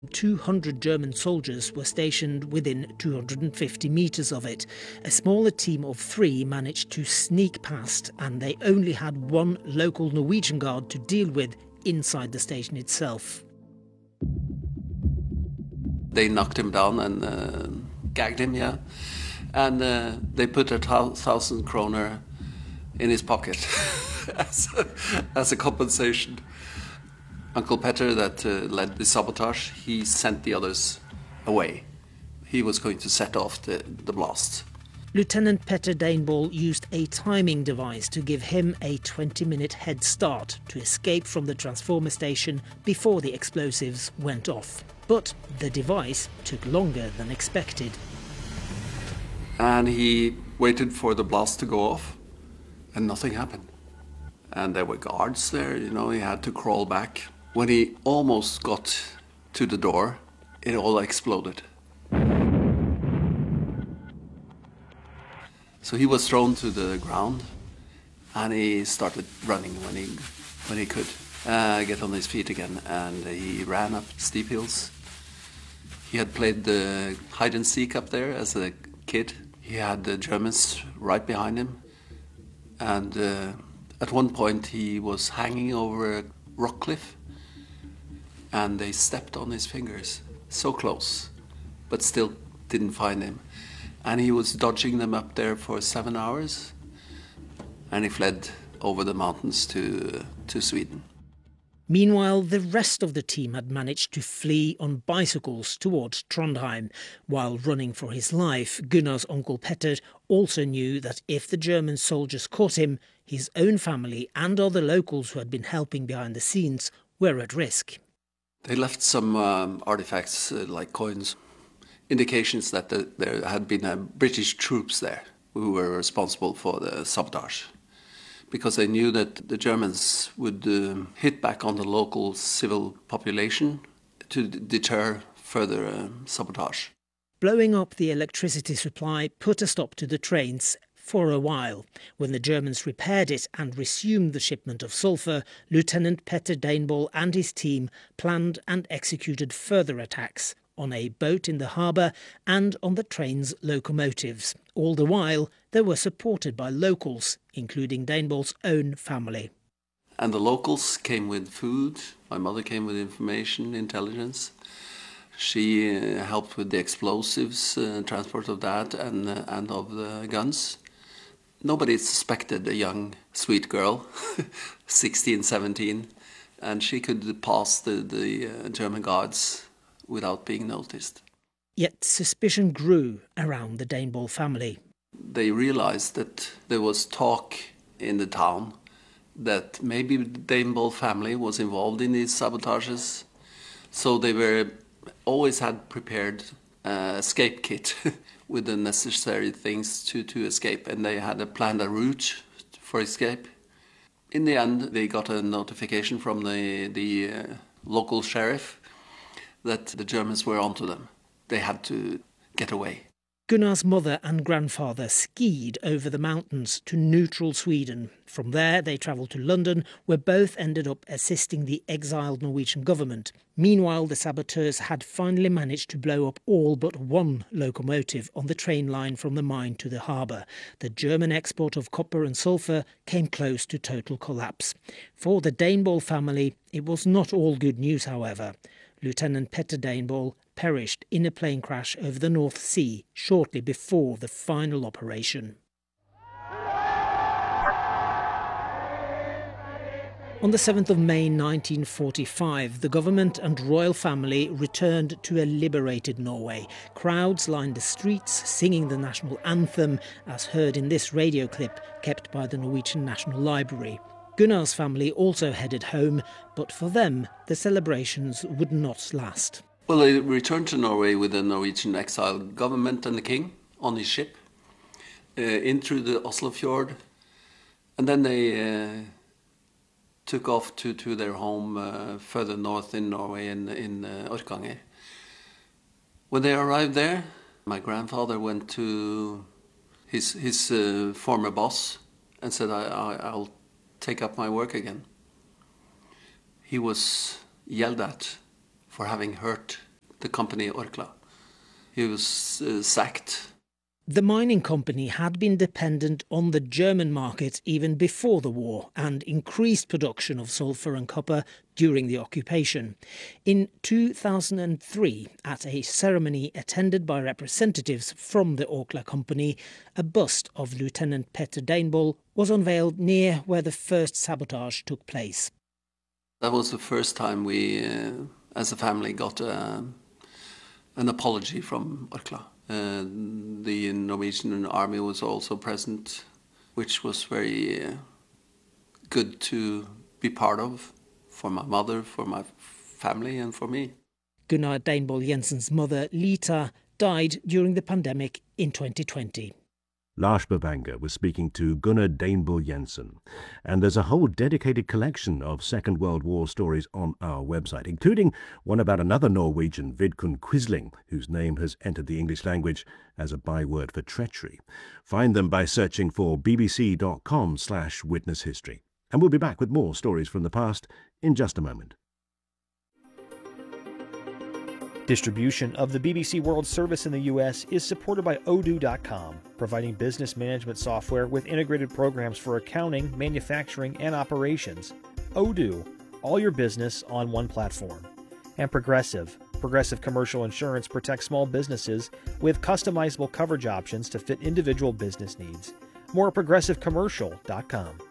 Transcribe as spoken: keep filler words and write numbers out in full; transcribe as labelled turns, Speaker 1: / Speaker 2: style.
Speaker 1: two hundred German soldiers were stationed within two hundred fifty metres of it. A smaller team of three managed to sneak past, and they only had one local Norwegian guard to deal with inside the station itself.
Speaker 2: They knocked him down and uh, gagged him, yeah. And uh, they put a thousand kroner in his pocket as, a, as a compensation. Uncle Petter, that uh, led the sabotage, he sent the others away. He was going to set off the, the blast.
Speaker 1: Lieutenant Petter Dainball used a timing device to give him a twenty-minute head start to escape from the transformer station before the explosives went off. But the device took longer than expected.
Speaker 2: And he waited for the blast to go off, and nothing happened. And there were guards there, you know, he had to crawl back. When he almost got to the door, it all exploded. So he was thrown to the ground, and he started running when he when he could uh, get on his feet again. And he ran up steep hills. He had played the hide and seek up there as a kid. He had the Germans right behind him, and uh, at one point he was hanging over a rock cliff, and they stepped on his fingers, so close, but still didn't find him. And he was dodging them up there for seven hours, and he fled over the mountains to, to Sweden.
Speaker 1: Meanwhile, the rest of the team had managed to flee on bicycles towards Trondheim. While running for his life, Gunnar's uncle Petter also knew that if the German soldiers caught him, his own family and other locals who had been helping behind the scenes were at risk.
Speaker 2: They left some um, artifacts, uh, like coins, indications that the, there had been uh, British troops there who were responsible for the sabotage, because they knew that the Germans would uh, hit back on the local civil population to d- deter further uh, sabotage.
Speaker 1: Blowing up the electricity supply put a stop to the trains for a while. When the Germans repaired it and resumed the shipment of sulphur, Lieutenant Petter Dainball and his team planned and executed further attacks on a boat in the harbour and on the train's locomotives. All the while, they were supported by locals, including Dainball's own family.
Speaker 2: And the locals came with food. My mother came with information, intelligence. She uh, helped with the explosives, uh, transport of that, and uh, and of the guns. Nobody suspected a young, sweet girl, sixteen, seventeen, and she could pass the, the uh, German guards without being noticed.
Speaker 1: Yet suspicion grew around the Dainball family.
Speaker 2: They realized that there was talk in the town that maybe the Dainball family was involved in these sabotages. So they were always had prepared uh, escape kit with the necessary things to, to escape, and they had a planned a route for escape. In the end, they got a notification from the, the uh, local sheriff that the Germans were onto them. They had to get away.
Speaker 1: Gunnar's mother and grandfather skied over the mountains to neutral Sweden. From there, they travelled to London, where both ended up assisting the exiled Norwegian government. Meanwhile, the saboteurs had finally managed to blow up all but one locomotive on the train line from the mine to the harbour. The German export of copper and sulphur came close to total collapse. For the Dainball family, it was not all good news, however. Lieutenant Petter Dainball perished in a plane crash over the North Sea shortly before the final operation. On the seventh of May nineteen forty-five, the government and royal family returned to a liberated Norway. Crowds lined the streets, singing the national anthem, as heard in this radio clip kept by the Norwegian National Library. Gunnar's family also headed home, but for them, the celebrations would not last.
Speaker 2: Well, they returned to Norway with the Norwegian exiled government and the king on his ship, uh, in through the Oslofjord, and then they uh, took off to, to their home uh, further north in Norway, in, in uh, Orkanger. When they arrived there, my grandfather went to his, his uh, former boss and said, I, I, I'll take up my work again. He was yelled at for having hurt the company Orkla. He was uh, sacked.
Speaker 1: The mining company had been dependent on the German market even before the war and increased production of sulphur and copper during the occupation. In two thousand three, at a ceremony attended by representatives from the Orkla company, a bust of Lieutenant Petter Deinbold was unveiled near where the first sabotage took place.
Speaker 2: That was the first time we, uh, as a family, got uh, an apology from Orkla. Uh, the Norwegian army was also present, which was very uh, good to be part of for my mother, for my family and for me.
Speaker 1: Gunnar Deinbold Jensen's mother, Lita, died during the pandemic in twenty twenty.
Speaker 3: Lars Bavanger was speaking to Gunnar Deinbold Jensen, and there's a whole dedicated collection of Second World War stories on our website, including one about another Norwegian, Vidkun Quisling, whose name has entered the English language as a byword for treachery. Find them by searching for bbc.com slash witness history. And we'll be back with more stories from the past in just a moment.
Speaker 4: Distribution of the B B C World Service in the U S is supported by Odoo dot com, providing business management software with integrated programs for accounting, manufacturing, and operations. Odoo, all your business on one platform. And Progressive. Progressive Commercial Insurance protects small businesses with customizable coverage options to fit individual business needs. More at progressive commercial dot com.